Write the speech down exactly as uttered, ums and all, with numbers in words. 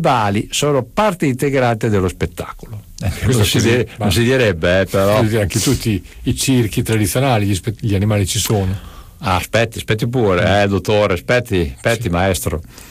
animali sono parte integrante dello spettacolo. Eh, non, si così, dire, non si direbbe, eh, però. Anche tutti i circhi tradizionali, gli, spe- gli animali ci sono. Ah, aspetti, aspetti pure, eh, dottore, aspetti, aspetti, sì. Maestro.